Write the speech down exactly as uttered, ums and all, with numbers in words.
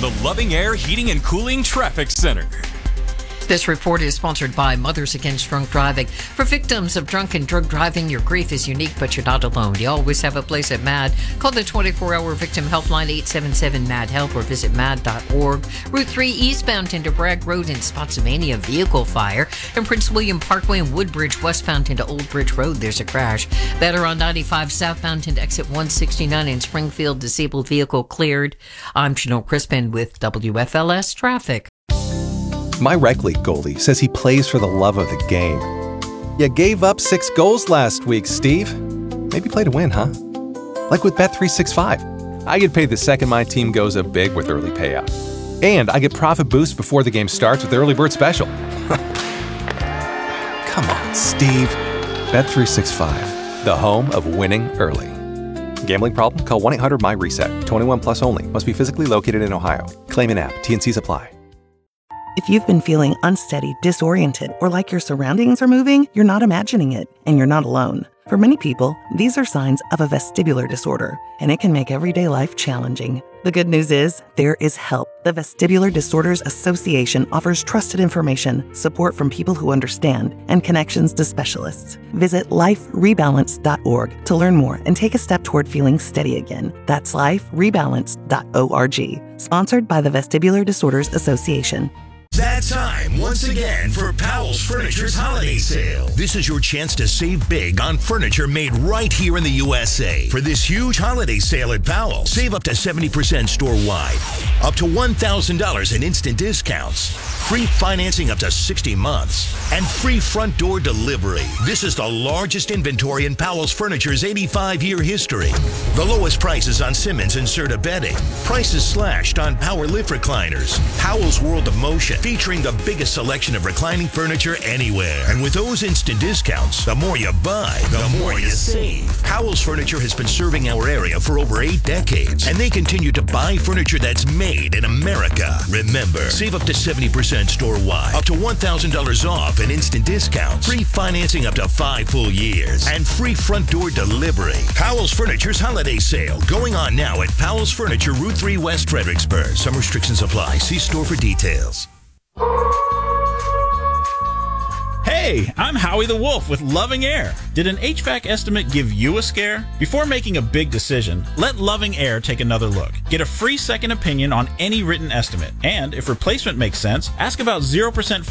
the Loving Air Heating and Cooling Traffic Center. This report is sponsored by Mothers Against Drunk Driving. For victims of drunk and drug driving, your grief is unique, but you're not alone. You always have a place at MAD. Call the twenty-four hour victim helpline eight seven seven MAD HELP or visit mad dot org. Route three eastbound into Bragg Road in Spotsylvania, vehicle fire. And Prince William Parkway and Woodbridge westbound into Old Bridge Road, there's a crash. Better on ninety-five southbound into exit one sixty-nine in Springfield, disabled vehicle cleared. I'm Janelle Crispin with W F L S Traffic. My rec league goalie says he plays for the love of the game. You gave up six goals last week, Steve. Maybe play to win, huh? Like with Bet three sixty-five. I get paid the second my team goes up big with early payout. And I get profit boost before the game starts with the early bird special. Come on, Steve. Bet three sixty-five, the home of winning early. Gambling problem? Call one eight hundred M Y reset. twenty-one plus only. Must be physically located in Ohio. Claim in app. T and Cs apply. If you've been feeling unsteady, disoriented, or like your surroundings are moving, you're not imagining it, and you're not alone. For many people, these are signs of a vestibular disorder, and it can make everyday life challenging. The good news is, there is help. The Vestibular Disorders Association offers trusted information, support from people who understand, and connections to specialists. Visit life rebalance dot org to learn more and take a step toward feeling steady again. That's life rebalance dot org. Sponsored by the Vestibular Disorders Association. That time once again for Powell's Furniture's holiday sale. This is your chance to save big on furniture made right here in the U S A. For this huge holiday sale at Powell's, save up to seventy percent store-wide, up to one thousand dollars in instant discounts, free financing up to sixty months, and free front door delivery. This is the largest inventory in Powell's Furniture's eighty-five year history. The lowest prices on Simmons and Serta bedding. Prices slashed on Power Lift recliners. Powell's World of Motion, featuring the biggest selection of reclining furniture anywhere. And with those instant discounts, the more you buy, the, the more you save. Powell's Furniture has been serving our area for over eight decades, and they continue to buy furniture that's made in America. Remember, save up to seventy percent store-wide, up to one thousand dollars off and instant discounts, free financing up to five full years, and free front door delivery. Powell's Furniture's holiday sale going on now at Powell's Furniture, Route three West, Fredericksburg. Some restrictions apply. See store for details. Hey, I'm Howie the Wolf with Loving Air. Did an H V A C estimate give you a scare? Before making a big decision, let Loving Air take another look. Get a free second opinion on any written estimate. And if replacement makes sense, ask about zero percent